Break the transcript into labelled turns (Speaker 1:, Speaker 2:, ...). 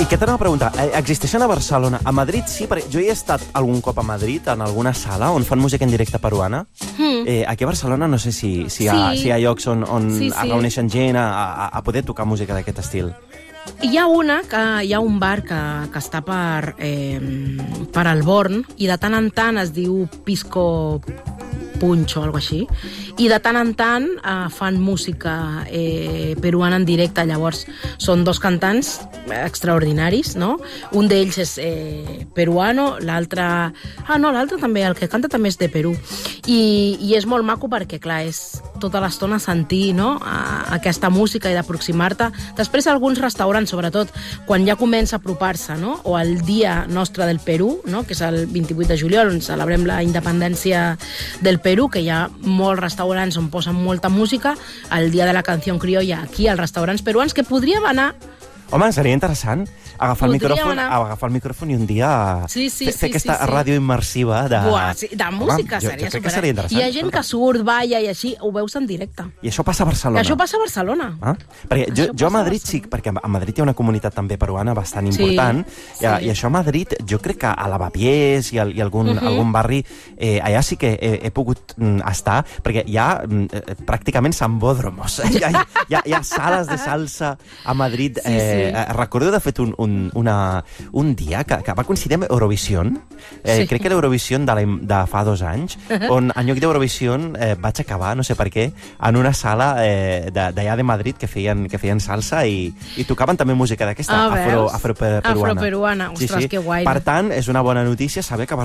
Speaker 1: I què t'anava a preguntar? Existeixen a Barcelona? A Madrid sí, perquè jo hi he estat algun cop a Madrid, en alguna sala, on fan música en directe peruana. Aquí a Barcelona no sé si hi ha llocs on es reuneixen gent a poder tocar música d'aquest estil.
Speaker 2: Hi ha un bar que està per el Born i de tant en tant es diu Pisco Punch o alguna cosa així, i de tant en tant fan música peruana en directe. Llavors són dos cantants extraordinaris, no? Un d'ells és peruano, l'altre també, el que canta també és de Perú, i és molt maco perquè, clar, és tota l'estona sentir, no?, aquesta música i d'aproximar-te. Després alguns restaurants, sobretot quan ja comença a apropar-se, no?, o el dia nostre del Perú, no?, que és el 28 de juliol, on celebrem la independència del Perú, que hi ha molts restaurants on posen molta música, el dia de la canció criolla aquí als restaurants peruans, que podríem anar.
Speaker 1: Home, seria interessant agafar el micròfon i un dia fer aquesta ràdio immersiva de
Speaker 2: música. Seria interessant. Hi ha gent que surt, balla i així, ho veus en directe.
Speaker 1: I això passa a Barcelona?
Speaker 2: Això passa a Barcelona.
Speaker 1: Perquè jo a Madrid sí, perquè a Madrid hi ha una comunitat també peruana bastant important, i això a Madrid jo crec que a Lavapiés i algun barri, allà sí que he pogut estar, perquè hi ha pràcticament sambòdromos. Hi ha sales de salsa a Madrid. Recordo de fet un dia que va coincidir amb Eurovision, crec que l'Eurovision de fa 2 anys, on en lloc d'Eurovision vaig acabar, no sé per què, en una sala d'allà de Madrid que feien salsa i tocaven també música d'aquesta afroperuana.
Speaker 2: Ostres, que guai.
Speaker 1: Per tant, és una bona notícia saber que